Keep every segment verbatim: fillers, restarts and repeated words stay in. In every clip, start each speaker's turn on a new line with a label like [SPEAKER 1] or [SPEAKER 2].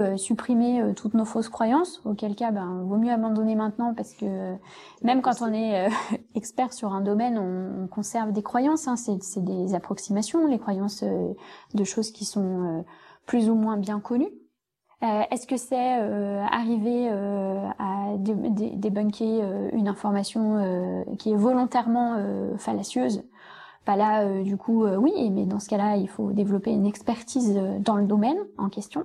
[SPEAKER 1] euh, supprimer euh, toutes nos fausses croyances, auquel cas, ben, vaut mieux abandonner maintenant parce que euh, même quand on est euh, expert sur un domaine, on, on conserve des croyances. Hein, c'est, c'est des approximations, les croyances euh, de choses qui sont euh, plus ou moins bien connues. Euh, est-ce que c'est euh, arriver euh, à dé- dé- débunker euh, une information euh, qui est volontairement euh, fallacieuse? Bah là, euh, du coup, euh, oui, mais dans ce cas-là, il faut développer une expertise euh, dans le domaine en question.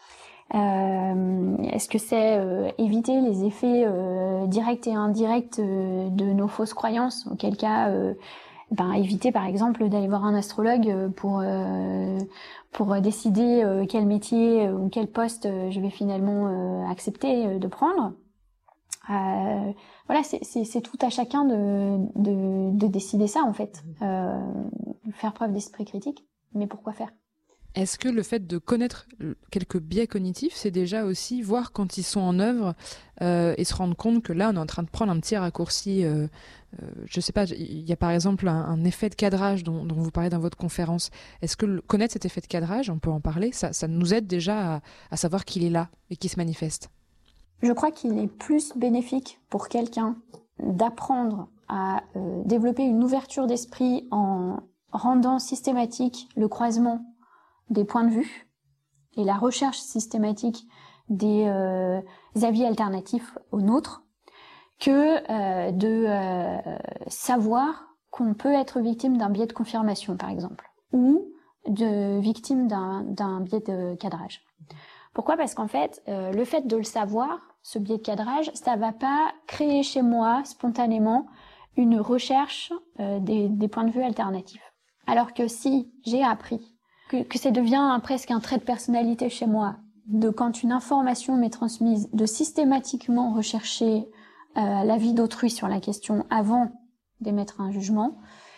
[SPEAKER 1] Euh, est-ce que c'est euh, éviter les effets euh, directs et indirects euh, de nos fausses croyances? Auquel cas, euh, ben, éviter par exemple d'aller voir un astrologue pour euh, pour décider euh, quel métier euh, ou quel poste euh, je vais finalement euh, accepter euh, de prendre. Euh, voilà, c'est, c'est, c'est tout à chacun de, de, de décider ça en fait, euh, faire preuve d'esprit critique. Mais pourquoi faire?
[SPEAKER 2] Est-ce que le fait de connaître quelques biais cognitifs, c'est déjà aussi voir quand ils sont en œuvre euh, et se rendre compte que là, on est en train de prendre un petit raccourci. Euh, euh, je sais pas, il y a par exemple un, un effet de cadrage dont, dont vous parlez dans votre conférence. Est-ce que le, connaître cet effet de cadrage, on peut en parler, ça, ça nous aide déjà à, à savoir qu'il est là et qu'il se manifeste?
[SPEAKER 1] Je crois qu'il est plus bénéfique pour quelqu'un d'apprendre à euh, développer une ouverture d'esprit en rendant systématique le croisement des points de vue et la recherche systématique des euh, avis alternatifs aux nôtres que euh, de euh, savoir qu'on peut être victime d'un biais de confirmation, par exemple, ou de victime d'un, d'un biais de cadrage. Pourquoi ? Parce qu'en fait, euh, le fait de le savoir, ce biais de cadrage, ça va pas créer chez moi spontanément une recherche euh, des, des points de vue alternatifs. Alors que si j'ai appris que, que ça devient presque un trait de personnalité chez moi, de quand une information m'est transmise, de systématiquement rechercher euh, l'avis d'autrui sur la question avant d'émettre un jugement,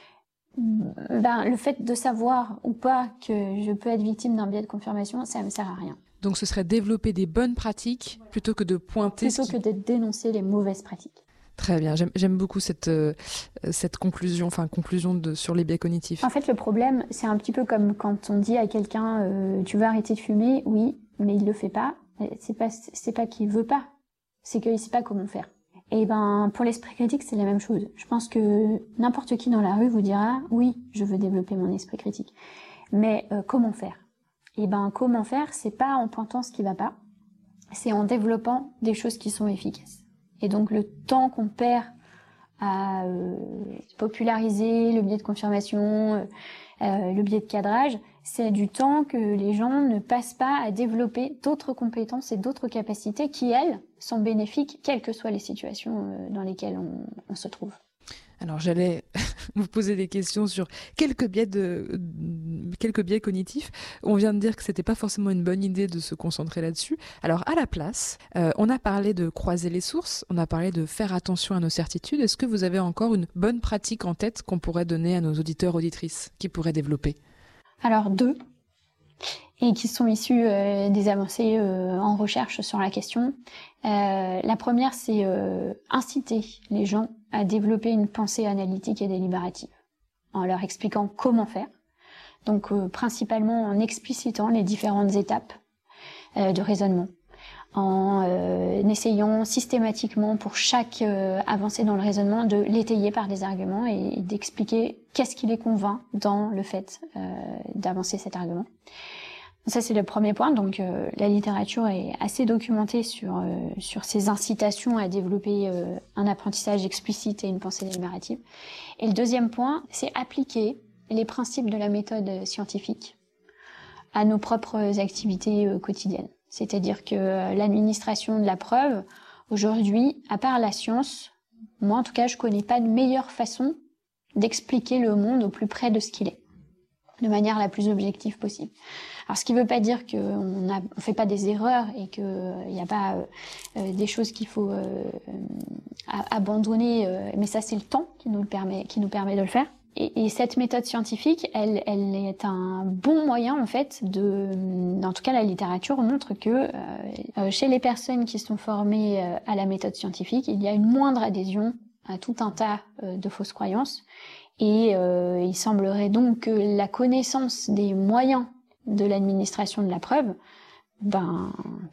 [SPEAKER 1] ben, le fait de savoir ou pas que je peux être victime d'un biais de confirmation, ça ne me sert à rien.
[SPEAKER 2] Donc ce serait développer des bonnes pratiques plutôt que de pointer...
[SPEAKER 1] Plutôt
[SPEAKER 2] ce qui...
[SPEAKER 1] que de dénoncer les mauvaises pratiques.
[SPEAKER 2] Très bien, j'aime, j'aime beaucoup cette, euh, cette conclusion, enfin conclusion de, sur les biais cognitifs.
[SPEAKER 1] En fait, le problème, c'est un petit peu comme quand on dit à quelqu'un euh, « tu veux arrêter de fumer », oui, mais il le fait pas. C'est pas, c'est pas qu'il veut pas, c'est qu'il sait pas comment faire. Et ben, pour l'esprit critique, c'est la même chose. Je pense que n'importe qui dans la rue vous dira « oui, je veux développer mon esprit critique ». Mais euh, comment faire ? Et ben, comment faire ? C'est pas en pointant ce qui va pas, c'est en développant des choses qui sont efficaces. Et donc le temps qu'on perd à euh, populariser le biais de confirmation, euh, euh, le biais de cadrage, c'est du temps que les gens ne passent pas à développer d'autres compétences et d'autres capacités qui, elles, sont bénéfiques, quelles que soient les situations euh, dans lesquelles on, on se trouve.
[SPEAKER 2] Alors j'allais vous poser des questions sur quelques biais de quelques biais cognitifs. On vient de dire que c'était pas forcément une bonne idée de se concentrer là-dessus. Alors à la place, euh, on a parlé de croiser les sources, on a parlé de faire attention à nos certitudes. Est-ce que vous avez encore une bonne pratique en tête qu'on pourrait donner à nos auditeurs auditrices, qui pourraient développer ?
[SPEAKER 1] Alors deux, et qui sont issus euh, des avancées euh, en recherche sur la question. Euh, la première, c'est euh, inciter les gens à développer une pensée analytique et délibérative, en leur expliquant comment faire. Donc euh, principalement en explicitant les différentes étapes euh, de raisonnement, en euh, essayant systématiquement pour chaque euh, avancée dans le raisonnement de l'étayer par des arguments et, et d'expliquer qu'est-ce qui les convainc dans le fait euh, d'avancer cet argument. Ça, c'est le premier point. Donc, euh, la littérature est assez documentée sur euh, sur ces incitations à développer euh, un apprentissage explicite et une pensée délibérative. Et le deuxième point, c'est appliquer les principes de la méthode scientifique à nos propres activités euh, quotidiennes. C'est-à-dire que euh, l'administration de la preuve, aujourd'hui, à part la science, moi en tout cas, je connais pas de meilleure façon d'expliquer le monde au plus près de ce qu'il est, de manière la plus objective possible. Alors, ce qui ne veut pas dire qu'on ne fait pas des erreurs et qu'il n'y a pas euh, des choses qu'il faut euh, abandonner, euh, mais ça, c'est le temps qui nous permet, qui nous permet de le faire. Et, et cette méthode scientifique, elle, elle est un bon moyen, en fait, de... En tout cas, la littérature montre que euh, chez les personnes qui sont formées euh, à la méthode scientifique, il y a une moindre adhésion à tout un tas euh, de fausses croyances. Et euh, il semblerait donc que la connaissance des moyens de l'administration de la preuve ben